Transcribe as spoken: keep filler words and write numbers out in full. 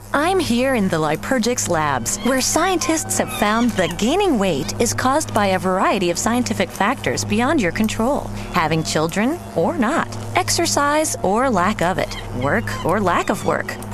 I'm here in the Liturgix Labs, where scientists have found that gaining weight is caused by a variety of scientific factors beyond your control. Having children or not, exercise or lack of it, work or lack of work,